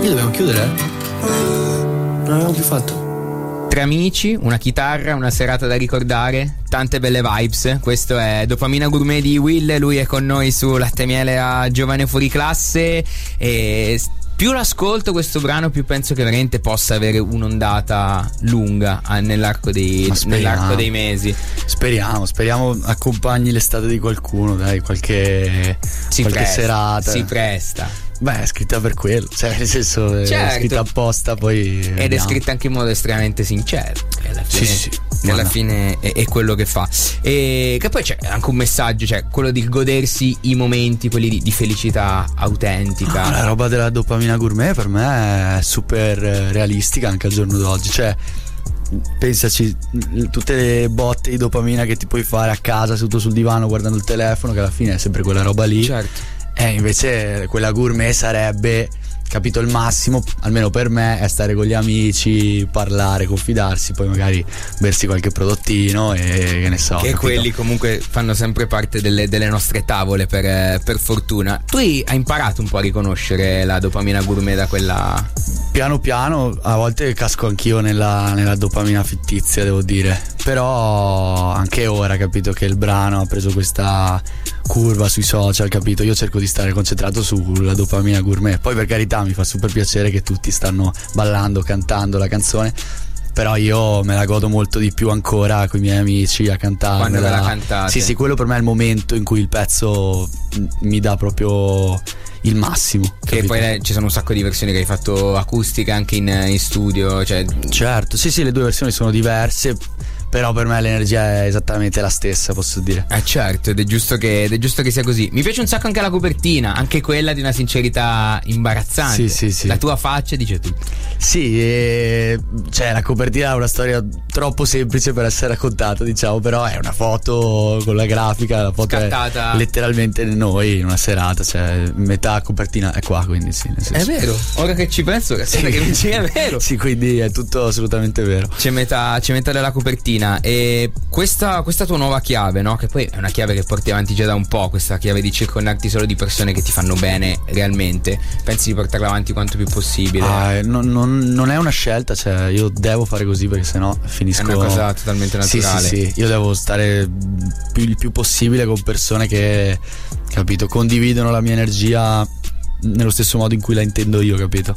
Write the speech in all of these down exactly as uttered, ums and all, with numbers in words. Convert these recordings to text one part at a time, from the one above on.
Io dobbiamo chiudere? Non abbiamo più fatto. Tre amici, una chitarra, una serata da ricordare, tante belle vibes. Questo è Dopamina Gourmet di Will, lui è con noi su Latte Miele a Giovane Fuori Classe. E più l'ascolto questo brano, più penso che veramente possa avere un'ondata lunga nell'arco dei, nell'arco dei mesi. Speriamo, speriamo accompagni l'estate di qualcuno, dai, qualche, si qualche presta, serata. Si presta. Beh, è scritta per quello, cioè nel senso certo. È scritta apposta, poi ed vediamo. È scritta anche in modo estremamente sincero, che alla fine, sì, sì, che alla fine è, è quello che fa. E che poi c'è anche un messaggio, cioè quello di godersi i momenti, quelli di, di felicità autentica. Ah, la roba della Dopamina Gourmet per me è super realistica anche al giorno d'oggi, cioè pensaci, tutte le botte di dopamina che ti puoi fare a casa seduto sul divano guardando il telefono, che alla fine è sempre quella roba lì. Certo. Eh, invece quella gourmet sarebbe, capito, il massimo, almeno per me, è stare con gli amici, parlare, confidarsi, poi magari bersi qualche prodottino e che ne so. Che capito? Quelli comunque fanno sempre parte delle, delle nostre tavole per, per fortuna. Tu hai imparato un po' a riconoscere la dopamina gourmet da quella... Piano piano, a volte casco anch'io nella, nella dopamina fittizia, devo dire. Però anche ora, capito, che il brano ha preso questa curva sui social, capito? Io cerco di stare concentrato sulla dopamina gourmet. Poi per carità mi fa super piacere che tutti stanno ballando, cantando la canzone, però io me la godo molto di più ancora con i miei amici a cantare. Quando ve la cantate? Sì, sì, quello per me è il momento in cui il pezzo mi dà proprio il massimo, che capito? Poi eh, ci sono un sacco di versioni che hai fatto acustica anche in, in studio, cioè... Certo, sì, sì, le due versioni sono diverse, però per me l'energia è esattamente la stessa, posso dire. Eh certo, ed è giusto che, ed è giusto che sia così. Mi piace un sacco anche la copertina, anche quella di una sincerità imbarazzante. Sì, sì, sì. La tua faccia dice tutto. Sì, e, cioè la copertina è una storia troppo semplice per essere raccontata, diciamo, però è una foto con la grafica, la foto scattata è letteralmente noi in una serata, cioè metà copertina è qua, quindi sì, nel senso. È vero, ora che ci penso, che, sì. che mi dici, è vero. Sì, quindi è tutto assolutamente vero. C'è metà, c'è metà della copertina. E questa, questa tua nuova chiave, no? Che poi è una chiave che porti avanti già da un po', questa chiave di circondarti solo di persone che ti fanno bene realmente. Pensi di portarla avanti quanto più possibile? Ah, non, non, non è una scelta, cioè io devo fare così perché sennò finisco. È una cosa totalmente naturale. Sì, sì, sì. Io devo stare più, il più possibile con persone che, capito, condividono la mia energia nello stesso modo in cui la intendo io, capito?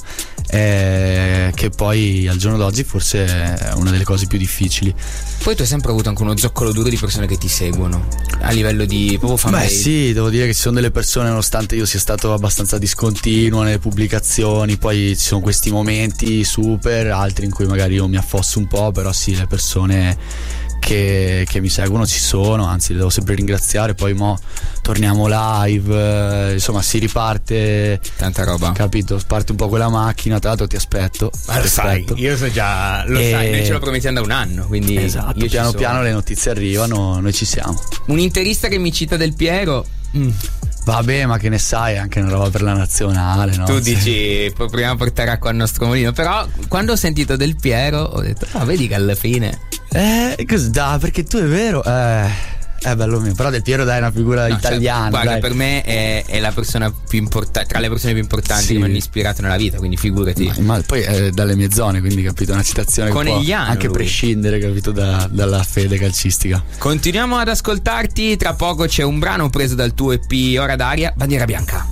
Eh, che poi al giorno d'oggi forse è una delle cose più difficili. Poi tu hai sempre avuto anche uno zoccolo duro di persone che ti seguono a livello di proprio fan base. Beh sì, devo dire che ci sono delle persone, nonostante io sia stato abbastanza discontinuo nelle pubblicazioni, poi ci sono questi momenti super, altri in cui magari io mi affosso un po', però sì, le persone Che, che mi seguono ci sono, anzi le devo sempre ringraziare. Poi mo torniamo live, eh, insomma si riparte tanta roba, capito? Parte un po' quella macchina, tra l'altro ti aspetto. Ma lo ti sai, aspetto. io so già, lo e... sai, noi ce lo promettiamo da un anno, quindi esatto, io piano ci piano sono. le notizie arrivano, noi ci siamo. Un interista che mi cita Del Piero. Mm. Vabbè, ma che ne sai, è anche una roba per la nazionale, no? Tu dici proviamo a portare acqua al nostro mulino. Però quando ho sentito Del Piero ho detto ah, vedi che alla fine Eh, cos'da? Perché tu è vero, eh è bello mio, però Del Piero dai è una figura no, italiana. Cioè, guarda, dai. per me è, è la persona più importante, tra le persone più importanti sì. che mi hanno ispirato nella vita, quindi figurati. Ma, ma poi è dalle mie zone, quindi capito, una citazione che Conegliano, può anche lui. prescindere, capito, da, dalla fede calcistica. Continuiamo ad ascoltarti, tra poco c'è un brano preso dal tuo E P Ora d'aria, Bandiera Bianca.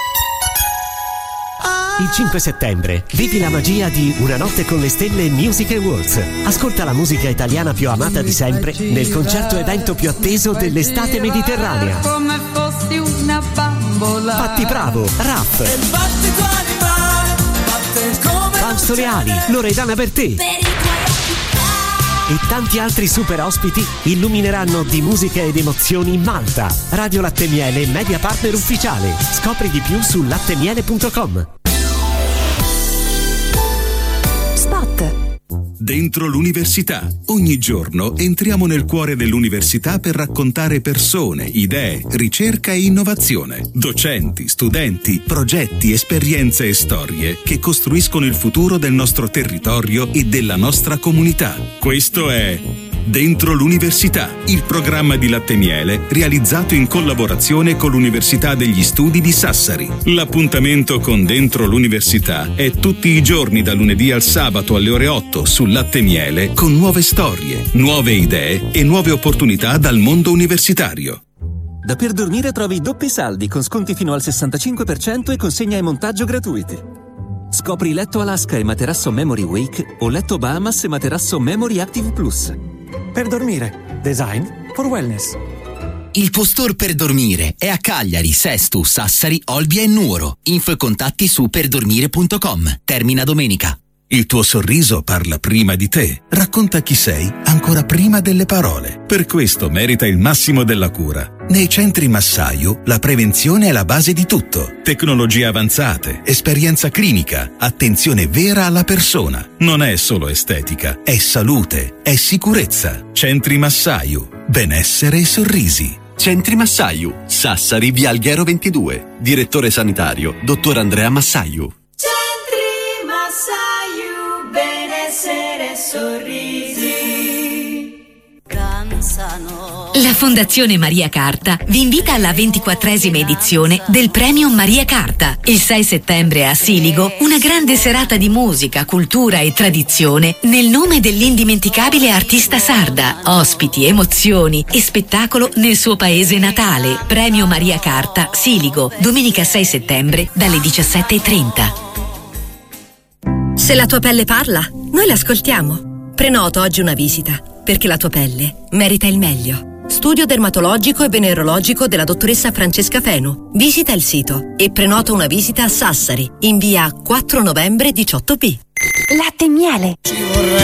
Il cinque settembre vivi la magia di Una notte con le stelle Music Awards. Ascolta la musica italiana più amata di sempre nel concerto evento più atteso dell'estate mediterranea. Come fossi una bambola. Patti Bravo, Raff, Fausto Leali, Loredana Bertè e tanti altri super ospiti illumineranno di musica ed emozioni Malta. Radio Latte Miele, media partner ufficiale. Scopri di più su lattemiele punto com. Dentro l'università. Ogni giorno entriamo nel cuore dell'università per raccontare persone, idee, ricerca e innovazione. Docenti, studenti, progetti, esperienze e storie che costruiscono il futuro del nostro territorio e della nostra comunità. Questo è Dentro l'Università, il programma di latte miele realizzato in collaborazione con l'Università degli Studi di Sassari. L'appuntamento con Dentro l'Università è tutti i giorni da lunedì al sabato alle ore otto su Latte Miele, con nuove storie, nuove idee e nuove opportunità dal mondo universitario. Da Per Dormire trovi doppi saldi con sconti fino al sessantacinque per cento e consegna e montaggio gratuiti. Scopri letto Alaska e materasso Memory Wake o letto Bahamas e materasso Memory Active Plus. Per Dormire, design for wellness. Il tuo store per dormire è a Cagliari, Sesto, Sassari, Olbia e Nuoro. Info e contatti su perdormire punto com. Termina domenica. Il tuo sorriso parla prima di te, racconta chi sei ancora prima delle parole. Per questo merita il massimo della cura. Nei centri Massaio la prevenzione è la base di tutto. Tecnologie avanzate, esperienza clinica, attenzione vera alla persona. Non è solo estetica, è salute, è sicurezza. Centri Massaio, benessere e sorrisi. Centri Massaio, Sassari, via Alghero ventidue. Direttore sanitario, dottor Andrea Massaio. Centri Massaio, benessere e sorrisi. La Fondazione Maria Carta vi invita alla ventiquattresima edizione del Premio Maria Carta. Il sei settembre a Siligo, una grande serata di musica, cultura e tradizione nel nome dell'indimenticabile artista sarda. Ospiti, emozioni e spettacolo nel suo paese natale. Premio Maria Carta, Siligo, domenica sei settembre dalle diciassette e trenta. Se la tua pelle parla, noi l'ascoltiamo. Prenota oggi una visita, perché la tua pelle merita il meglio. Studio dermatologico e venerologico della dottoressa Francesca Fenu. Visita il sito e prenota una visita a Sassari, in via quattro novembre diciotto B. Latte Miele.